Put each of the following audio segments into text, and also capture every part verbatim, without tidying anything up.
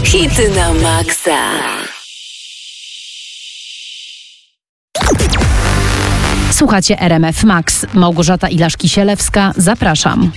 Hity na maksa. Słuchacie R M F Max. Małgorzata Ilaszki-Sielewska. Zapraszam.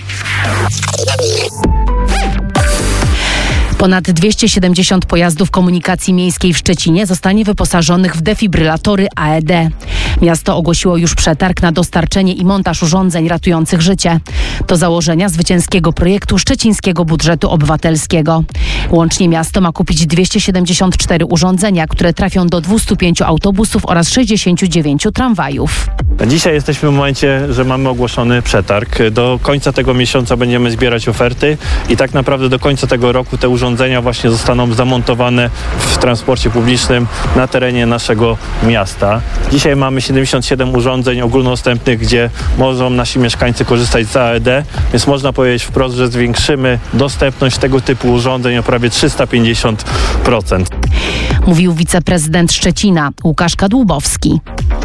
Ponad dwieście siedemdziesiąt pojazdów komunikacji miejskiej w Szczecinie zostanie wyposażonych w defibrylatory A E D. Miasto ogłosiło już przetarg na dostarczenie i montaż urządzeń ratujących życie. To założenia zwycięskiego projektu szczecińskiego budżetu obywatelskiego. Łącznie miasto ma kupić dwieście siedemdziesiąt cztery urządzenia, które trafią do dwustu pięciu autobusów oraz sześćdziesięciu dziewięciu tramwajów. Dzisiaj jesteśmy w momencie, że mamy ogłoszony przetarg. Do końca tego miesiąca będziemy zbierać oferty i tak naprawdę do końca tego roku te urządzenia właśnie zostaną zamontowane w transporcie publicznym na terenie naszego miasta. Dzisiaj mamy siedemdziesiąt siedem urządzeń ogólnodostępnych, gdzie mogą nasi mieszkańcy korzystać z A E D, więc można powiedzieć wprost, że zwiększymy dostępność tego typu urządzeń o prawie trzysta pięćdziesiąt procent. Mówił wiceprezydent Szczecina Łukasz Kadłubowski.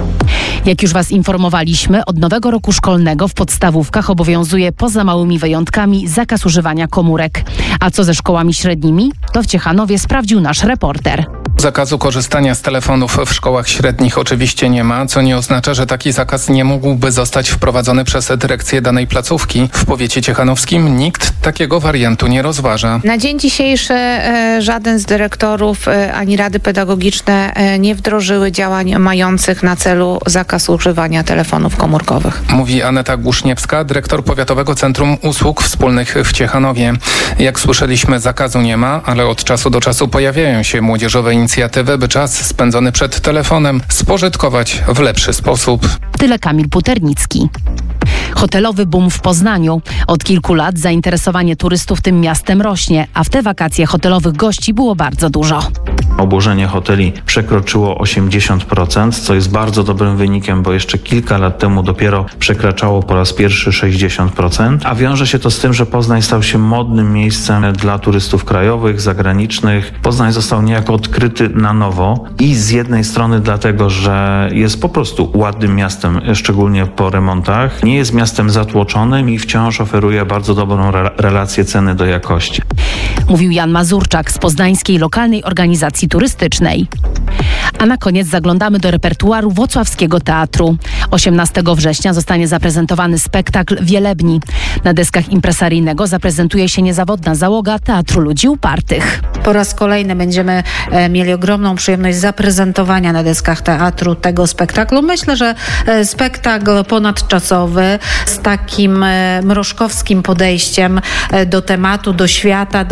Jak już Was informowaliśmy, od nowego roku szkolnego w podstawówkach obowiązuje poza małymi wyjątkami zakaz używania komórek. A co ze szkołami średnimi? To w Ciechanowie sprawdził nasz reporter. Zakazu korzystania z telefonów w szkołach średnich oczywiście nie ma, co nie oznacza, że taki zakaz nie mógłby zostać wprowadzony przez dyrekcję danej placówki. W powiecie ciechanowskim nikt takiego wariantu nie rozważa. Na dzień dzisiejszy e, żaden z dyrektorów e, ani rady pedagogiczne e, nie wdrożyły działań mających na celu zakaz używania telefonów komórkowych. Mówi Aneta Głuszniewska, dyrektor Powiatowego Centrum Usług Wspólnych w Ciechanowie. Jak słyszeliśmy, zakazu nie ma, ale od czasu do czasu pojawiają się młodzieżowe inicjatywy, by czas spędzony przed telefonem spożytkować w lepszy sposób. Tyle Kamil Puternicki. Hotelowy boom w Poznaniu. Od kilku lat zainteresowanie turystów tym miastem rośnie, a w te wakacje hotelowych gości było bardzo dużo. Obłożenie hoteli przekroczyło osiemdziesiąt procent, co jest bardzo dobrym wynikiem, bo jeszcze kilka lat temu dopiero przekraczało po raz pierwszy sześćdziesiąt procent, a wiąże się to z tym, że Poznań stał się modnym miejscem dla turystów krajowych, zagranicznych. Poznań został niejako odkryty na nowo i z jednej strony dlatego, że jest po prostu ładnym miastem, szczególnie po remontach. Nie jest miastem zatłoczonym i wciąż oferuje bardzo dobrą re- relację ceny do jakości. Mówił Jan Mazurczak z poznańskiej lokalnej organizacji turystycznej. A na koniec zaglądamy do repertuaru Włocławskiego Teatru. osiemnastego września zostanie zaprezentowany spektakl Wielebni. Na deskach impresaryjnego zaprezentuje się niezawodna załoga Teatru Ludzi Upartych. Po raz kolejny będziemy e, mieli ogromną przyjemność zaprezentowania na deskach teatru tego spektaklu. Myślę, że e, spektakl ponadczasowy z takim e, mrożkowskim podejściem e, do tematu, do świata,